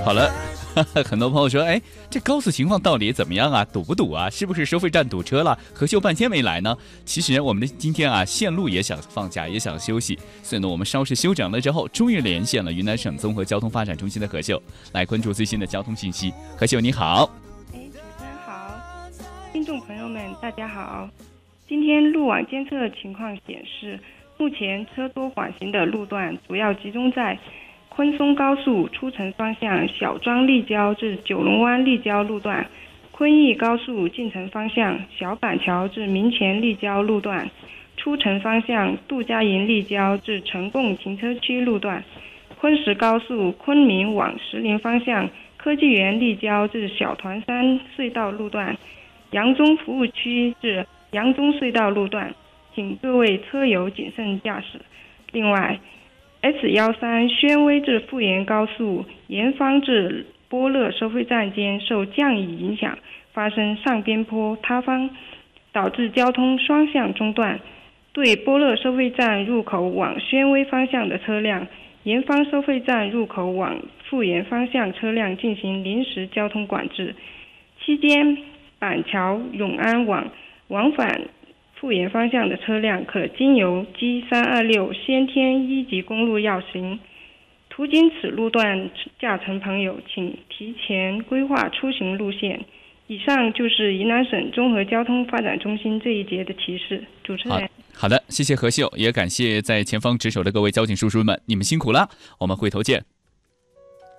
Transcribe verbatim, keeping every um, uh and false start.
好了，很多朋友说，哎，这高速情况到底怎么样啊？堵不堵啊？是不是收费站堵车了？何秀半天没来呢？其实我们的今天啊，线路也想放假，也想休息，所以呢，我们稍事休整了之后，终于连线了云南省综合交通发展中心的何秀，来关注最新的交通信息。何秀你好。 哎，主持人好，听众朋友们大家好。今天路网监测情况显示，目前车多缓行的路段主要集中在昆松高速出城方向小庄立交至九龙湾立交路段，昆义高速进城方向小板桥至民前立交路段，出城方向杜家营立交至城贡停车区路段，昆石高速昆明往石林方向科技园立交至小团山隧道路段，扬中服务区至扬中隧道路段，请各位车友谨慎驾驶。另外 S 一三 宣威至富源高速沿方至波勒收费站间受降雨影响发生上边坡塌方，导致交通双向中断，对波勒收费站入口往宣威方向的车辆，沿方收费站入口往富源方向车辆进行临时交通管制。期间板桥永安往往返富源方向的车辆可经由 G 三二六 先天一级公路绕行，途经此路段驾乘朋友请提前规划出行路线。以上就是云南省综合交通发展中心这一节的提示。主持人， 好，好的，谢谢何秀，也感谢在前方值守的各位交警叔叔们，你们辛苦了，我们回头见。